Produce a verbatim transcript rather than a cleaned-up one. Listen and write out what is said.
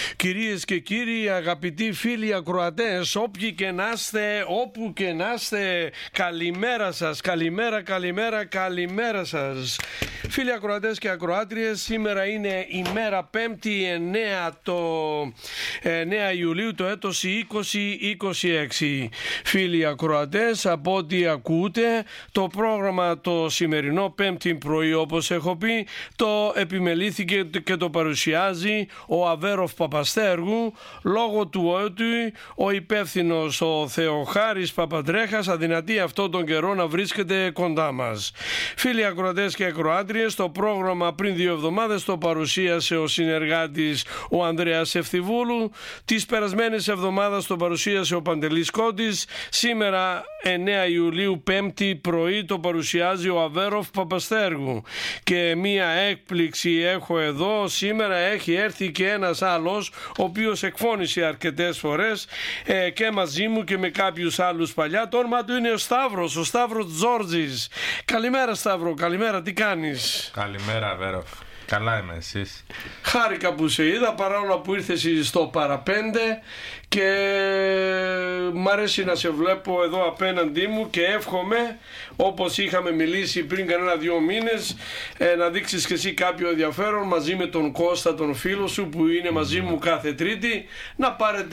Κυρίες και κύριοι, αγαπητοί φίλοι ακροατές, όποιοι και να είστε, όπου και να είστε, καλημέρα σας, καλημέρα, καλημέρα, καλημέρα σας. Φίλοι ακροατές και ακροάτριες, σήμερα είναι η μέρα πέμπτη εννέα, το εννέα Ιουλίου, το έτος είκοσι είκοσι έξι. Φίλοι ακροατές, από ό,τι ακούτε, το πρόγραμμα το σημερινό πέμπτη πρωί, όπως έχω πει, το επιμελήθηκε και το παρουσιάζει ο Αβέροφ Παπαστέργου, λόγω του ότι ο υπεύθυνος ο Θεοχάρης Παπαντρέχας αδυνατεί αυτόν τον καιρό να βρίσκεται κοντά μας. Φίλοι ακροατές και ακροάτριες, το πρόγραμμα πριν δύο εβδομάδες το παρουσίασε ο συνεργάτης ο Ανδρέας Ευθυβούλου, τις περασμένες εβδομάδες το παρουσίασε ο Παντελής Κόντης, σήμερα εννέα Ιουλίου πέμπτη πρωί το παρουσιάζει ο Αβέροφ Παπαστέργου. Και μία έκπληξη έχω εδώ, σήμερα έχει έρθει και ένας άλλος ο οποίος εκφώνησε αρκετές φορές ε, και μαζί μου και με κάποιους άλλους παλιά. Το όνομα του είναι ο Σταύρος, ο Σταύρος Τζόρτζης. Καλημέρα Σταύρο, καλημέρα, τι κάνεις? Καλημέρα Αβέροφ, καλά είμαι, εσείς? Χάρηκα που σε είδα, παρόλο που ήρθες στο παραπέντε, και μ' αρέσει να σε βλέπω εδώ απέναντί μου και εύχομαι, όπως είχαμε μιλήσει πριν κανένα δύο μήνες, ε, να δείξεις και εσύ κάποιο ενδιαφέρον μαζί με τον Κώστα, τον φίλο σου που είναι μαζί μου κάθε Τρίτη, να πάρετε